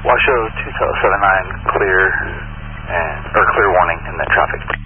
Washoe 2079, clear, or clear warning in that traffic.